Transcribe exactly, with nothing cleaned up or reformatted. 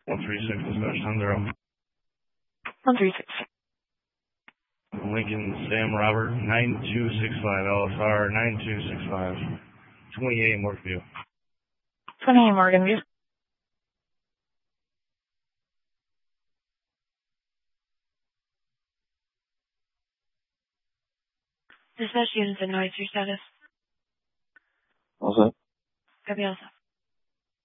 one three six, dispatch ten zero. one three six. Lincoln Sam Robert, nine two six five, L S R nine two six five, twenty-eight Morganview. twenty-eight Morganview. Dispatch units advise your status. What's that? Copy also.